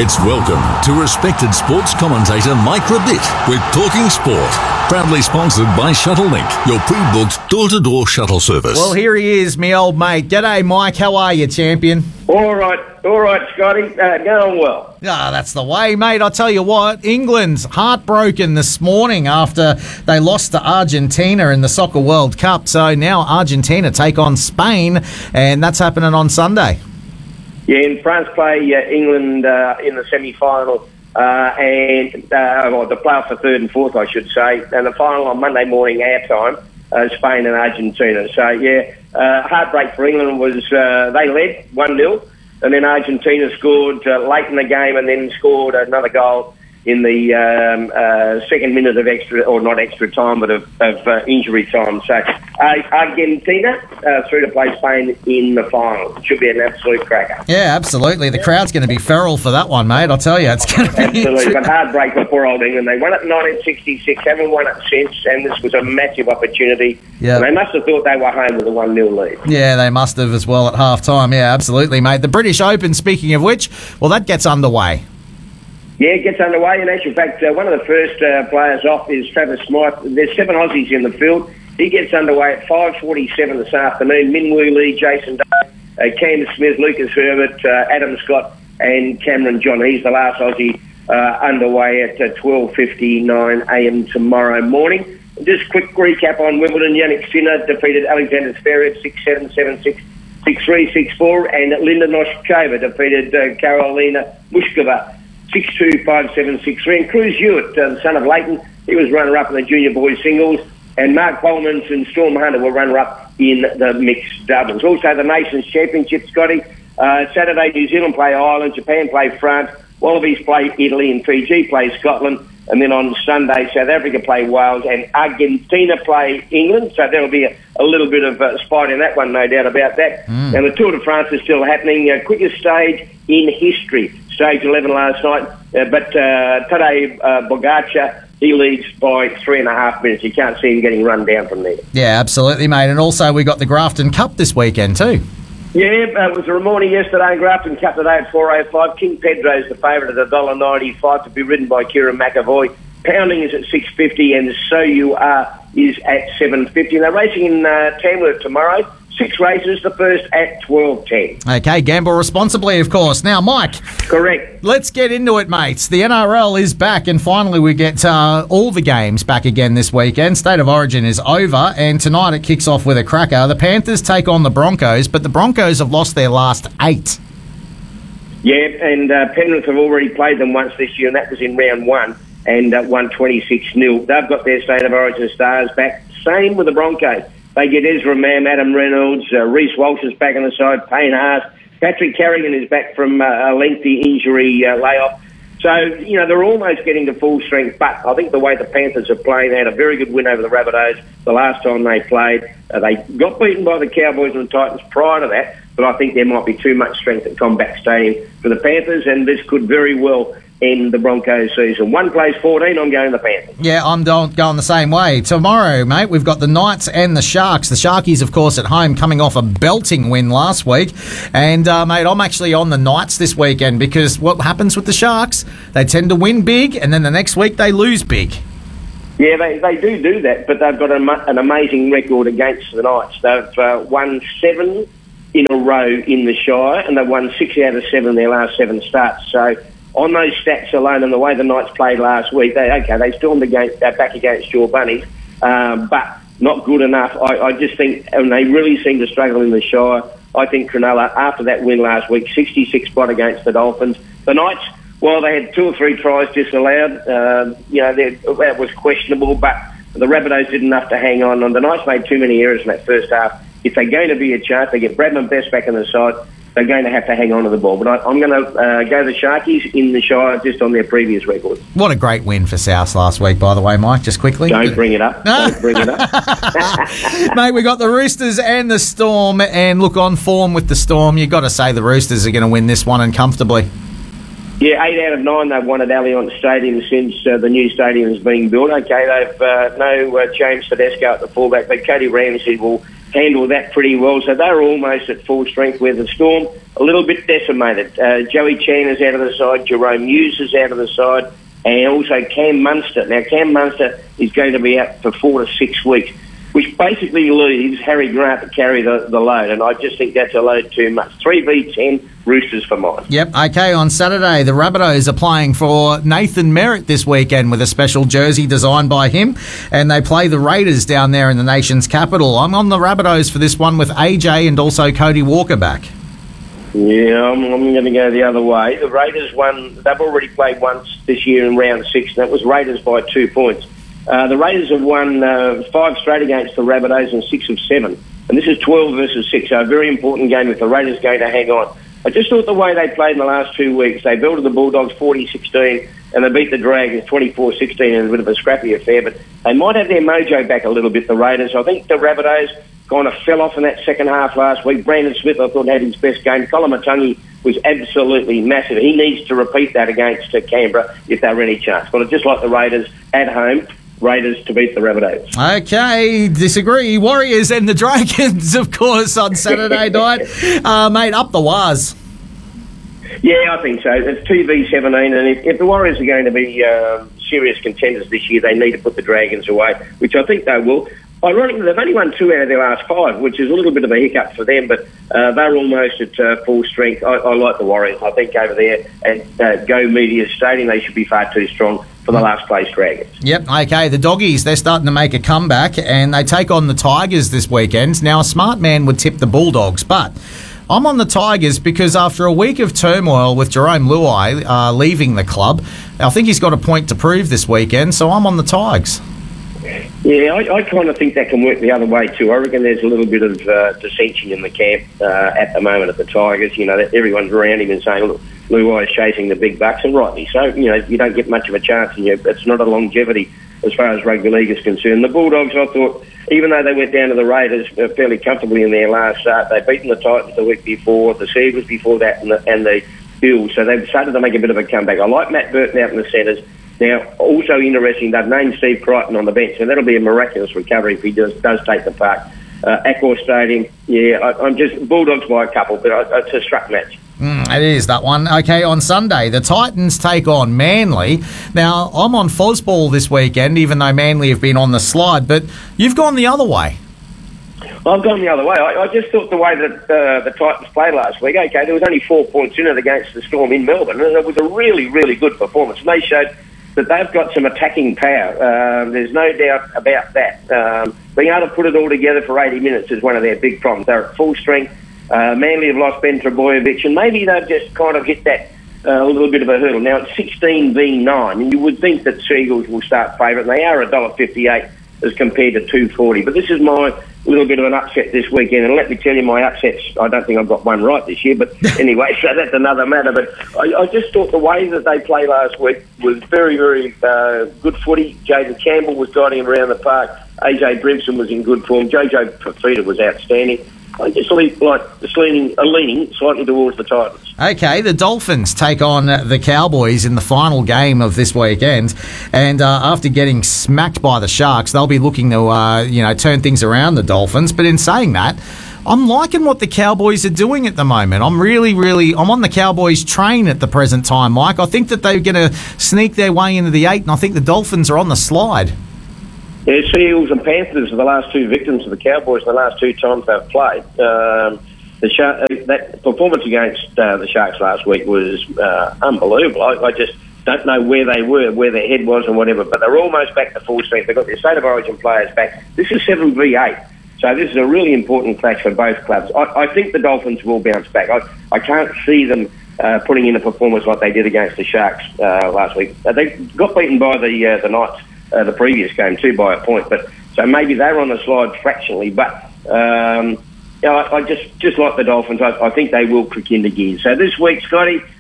It's welcome to respected sports commentator Mike Rabitt with Talking Sport. Proudly sponsored by Shuttlelink, your pre-booked door-to-door shuttle service. Well, here he is, me old mate. G'day, Mike. How are you, champion? All right, Scotty. Going well. That's the way, mate. I'll tell you what, England's heartbroken this morning after they lost to Argentina in the Soccer World Cup. So now Argentina take on Spain, and that's happening on Sunday. Yeah, and France play England in the semi-final, and the playoff for third and fourth, I should say, and the final on Monday morning our time, Spain and Argentina. So, heartbreak for England was they led 1-0, and then Argentina scored late in the game and then scored another goal in the second minute of extra, or not extra time, but of injury time. So Argentina through to play Spain in the final. It should be an absolute cracker. Yeah, absolutely. The crowd's going to be feral for that one, mate. I'll tell you, it's going to be absolutely. But heartbreak for poor old England. They won it in 1966, haven't won it since, and this was a massive opportunity. Yeah, they must have thought they were home with a 1-0 lead. Yeah, they must have as well at half time. Yeah, absolutely, mate. The British Open, speaking of which, well, that gets underway. Yeah, it gets underway. In actual fact, one of the first players off is Travis Smythe. There's 7 Aussies in the field. He gets underway at 5:47 this afternoon. Min Woo Lee, Jason Day, Cam Smith, Lucas Herbert, Adam Scott and Cameron John. He's the last Aussie underway at 12:59am tomorrow morning. Just quick recap on Wimbledon. Yannick Sinner defeated Alexander Zverev 6-7, 7-6, 6-3, 6-4, and Linda Noskova defeated Karolina Mushkova 6-2, 5-7, 6-3. And Cruz Hewitt, the son of Leighton, he was runner-up in the junior boys singles. And Mark Polmans and Storm Hunter were runner-up in the mixed doubles. Also, the Nations Championship, Scotty. Saturday, New Zealand play Ireland, Japan play France, Wallabies play Italy, and Fiji play Scotland. And then on Sunday, South Africa play Wales, and Argentina play England. So there'll be a little bit of spite in that one, no doubt about that. And the Tour de France is still happening. Quickest stage in history. Stage 11 last night. But Tadej Pogačar, he leads by 3.5 minutes. You can't see him getting run down from there. Yeah, absolutely, mate. And also we got the Grafton Cup this weekend too. Yeah, it was a morning yesterday. Grafton Cup today at 4:05. King Pedro's the favourite at $1.95 to be ridden by Kieran McAvoy. Pounding is at $6.50 and So You Are is at $7.50. They're racing in Tamworth tomorrow. 6 races, the first at 12:10. Okay, gamble responsibly, of course. Now, Mike. Correct. Let's get into it, mates. The NRL is back, and finally we get all the games back again this weekend. State of Origin is over, and tonight it kicks off with a cracker. The Panthers take on the Broncos, but the Broncos have lost their last 8. Yeah, and Penrith have already played them once this year, and that was in round 1, and won 26-0. They've got their State of Origin stars back. Same with the Broncos. They get Ezra Mam, Adam Reynolds, Reece Walsh is back on the side, Payne Haas. Patrick Carrigan is back from a lengthy injury layoff. So, they're almost getting to full strength, but I think the way the Panthers are playing, they had a very good win over the Rabbitohs the last time they played. They got beaten by the Cowboys and the Titans prior to that, but I think there might be too much strength at Combat Stadium for the Panthers, and this could very well in the Broncos season. One plays 14, I'm going the Panthers. Yeah, I'm going the same way. Tomorrow, mate, we've got the Knights and the Sharks. The Sharkies, of course, at home, coming off a belting win last week. And, mate, I'm actually on the Knights this weekend because what happens with the Sharks? They tend to win big, and then the next week they lose big. Yeah, they do that, but they've got an amazing record against the Knights. They've won 7 in a row in the Shire, and they've won 6 out of 7 in their last 7 starts. So on those stats alone and the way the Knights played last week, they stormed back against your Bunnies, but not good enough. I just think, and they really seem to struggle in the Shire. I think Cronulla, after that win last week, 66 spot against the Dolphins. The Knights, well, they had 2 or 3 tries disallowed. That was questionable, but the Rabbitohs did enough to hang on. And the Knights made too many errors in that first half. If they're going to be a chance, they get Bradman Best back on the side, they're going to have to hang on to the ball. But I'm going to go the Sharkies in the Shire just on their previous record. What a great win for South last week, by the way, Mike, just quickly. Don't bring it up. Don't bring it up. Mate, we got the Roosters and the Storm, and look, on form with the Storm, you've got to say the Roosters are going to win this one, and comfortably. Yeah, 8 out of 9 they've won at Allianz Stadium since the new stadium is being built. Okay, they've no James Tedesco at the fullback, but Cody Ramsey will handled that pretty well. So they're almost at full strength, where the Storm a little bit decimated. Joey Chan is out of the side, Jerome Hughes is out of the side, and also Cam Munster. Now, Cam Munster is going to be out for 4 to 6 weeks, which basically leaves Harry Grant to carry the load, and I just think that's a load too much. 3v10 Roosters for mine. Yep, okay, on Saturday, the Rabbitohs are playing for Nathan Merritt this weekend with a special jersey designed by him, and they play the Raiders down there in the nation's capital. I'm on the Rabbitohs for this one with AJ and also Cody Walker back. Yeah, I'm going to go the other way. The Raiders won. They've already played once this year in round 6, and that was Raiders by 2 points. The Raiders have won 5 straight against the Rabbitohs and 6 of 7. And this is 12 versus 6, so a very important game if the Raiders going to hang on. I just thought the way they played in the last 2 weeks, they belted the Bulldogs 40-16 and they beat the Dragons 24-16 in a bit of a scrappy affair, but they might have their mojo back a little bit, the Raiders. I think the Rabbitohs kind of fell off in that second half last week. Brandon Smith, I thought, had his best game. Colin Matangi was absolutely massive. He needs to repeat that against Canberra if they're any chance. But I just like the Raiders at home. Raiders to beat the Rabbitohs. Okay, disagree. Warriors and the Dragons, of course, on Saturday night. Mate, up the Waz. Yeah, I think so. It's 2v17, and if the Warriors are going to be serious contenders this year, they need to put the Dragons away, which I think they will. Ironically, they've only won 2 out of their last 5, which is a little bit of a hiccup for them, but they're almost at full strength. I like the Warriors. I think over there at Go Media Stadium, they should be far too strong for the last place Dragons. Yep, okay, the Doggies, they're starting to make a comeback, and they take on the Tigers this weekend. Now, a smart man would tip the Bulldogs, but I'm on the Tigers because after a week of turmoil with Jerome Luai leaving the club, I think he's got a point to prove this weekend, so I'm on the Tigers. Yeah, I kind of think that can work the other way too. I reckon there's a little bit of dissension in the camp at the moment at the Tigers. You know, that everyone's around him and saying, look, Luai is chasing the big bucks, and rightly so. You know, you don't get much of a chance, and it's not a longevity as far as rugby league is concerned. The Bulldogs, I thought, even though they went down to the Raiders fairly comfortably in their last start, they've beaten the Titans the week before, the Seagulls before that, and the Bills. So they've started to make a bit of a comeback. I like Matt Burton out in the centres. Now, also interesting, they've named Steve Crichton on the bench, and that'll be a miraculous recovery if he does take the park. Accor Stadium, yeah, I'm just Bulldogs by a couple, but it's a struck match. It is, that one. Okay, on Sunday, the Titans take on Manly. Now, I'm on Fosball this weekend, even though Manly have been on the slide, but you've gone the other way. I've gone the other way. I just thought the way that the Titans played last week, okay, there was only 4 points in it against the Storm in Melbourne, and it was a really, really good performance. And they showed that they've got some attacking power. There's no doubt about that. Being able to put it all together for 80 minutes is one of their big problems. They're at full strength. Manly have lost Ben Trebojevic, and maybe they've just kind of hit that little bit of a hurdle. Now, it's 16v9, and you would think that Seagulls will start favourite. They are $1.58 as compared to $2.40. But this is my little bit of an upset this weekend, and let me tell you, my upsets, I don't think I've got one right this year, but anyway, so that's another matter. But I just thought the way that they played last week was very, very good footy. Jaden Campbell was guiding him around the park. AJ Brimson was in good form. Jojo Fafita was outstanding. I just leaning slightly towards the Titans. Okay, the Dolphins take on the Cowboys in the final game of this weekend, and after getting smacked by the Sharks, they'll be looking to turn things around, the Dolphins. But in saying that, I'm liking what the Cowboys are doing at the moment. I'm on the Cowboys train at the present time, Mike. I think that they're going to sneak their way into the 8, and I think the Dolphins are on the slide. Yeah, Seagulls and Panthers are the last 2 victims of the Cowboys the last 2 times they've played. That performance against the Sharks last week was unbelievable. I just don't know where they were, where their head was and whatever, but they're almost back to full strength. They've got their State of Origin players back. This is 7v8, so this is a really important clash for both clubs. I think the Dolphins will bounce back. I can't see them putting in a performance like they did against the Sharks last week. They got beaten by the Knights the previous game too by a point, but so maybe they were on the slide fractionally, but I just like the Dolphins. I think they will kick into gear. So this week, Scotty,